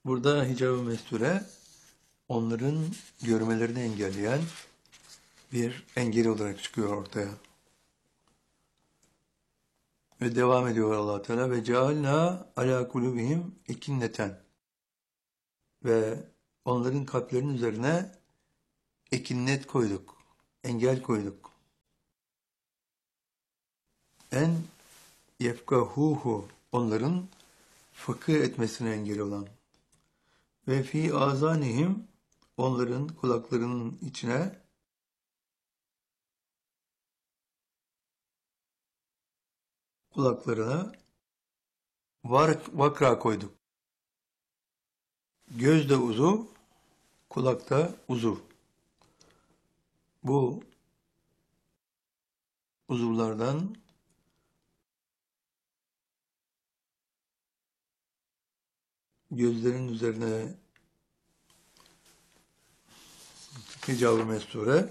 Burada hicab-ı mesture onların görmelerini engelleyen bir engel olarak çıkıyor ortaya. Ve devam ediyor Allah Teala ve cealna ala kulubihim ekinneten ve onların kalplerinin üzerine ekinnet koyduk, engel koyduk. En yefkahuhu onların fıkıh etmesine engel olan ve fi azanihim onların kulaklarının içine kulaklarına vakra koyduk. Göz de uzuv, kulak da uzuv. Bu uzuvlardan gözlerin üzerine hicab-ı mesture,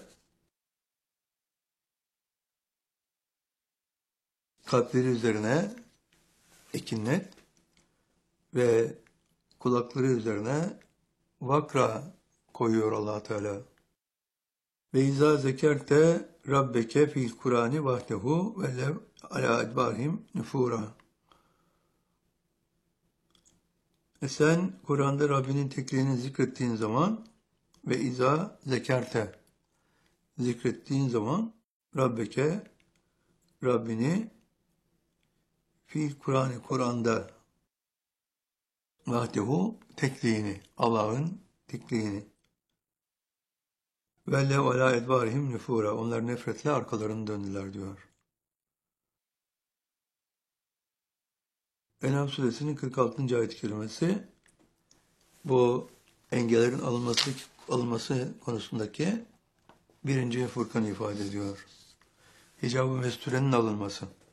kalpleri üzerine ekinnet ve kulakları üzerine vakra koyuyor Allah Teala. Ve izâ zekerte rabbeke fil Kur'ani vahdehu ve lev alâ edbârihim nüfûrâ. Sen Kur'an'da Rabbinin tekliğini zikrettiğin zaman ve izâ zekerte zikrettiğin zaman Rabbeke Rabbini fil Kur'ani Kur'an'da vahdehu tekliğini Allah'ın tekliğini ve lev alâ edbârihim nüfûrâ onlar nefretle arkalarını döndüler diyor. En'am suresinin 46. ayet-i kerimesi bu engellerin alınması konusundaki birinci fırkanı ifade ediyor. Hicab-ı mesturenin alınması.